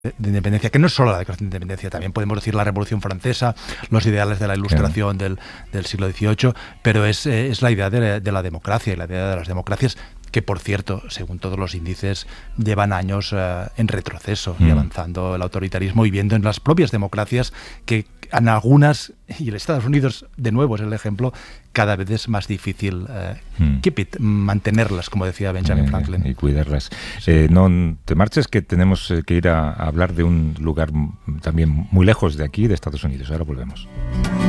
de independencia, que no es solo la declaración de independencia, también podemos decir la Revolución Francesa, los ideales de la Ilustración del siglo XVIII, pero es la idea de la democracia y la idea de las democracias que, por cierto, según todos los índices, llevan años en retroceso y avanzando el autoritarismo, y viendo en las propias democracias que en algunas, y en Estados Unidos de nuevo es el ejemplo, cada vez es más difícil mantenerlas, como decía Benjamin Franklin. Y cuidarlas. Sí. No te marches, que tenemos que ir a hablar de un lugar también muy lejos de aquí, de Estados Unidos. Ahora volvemos.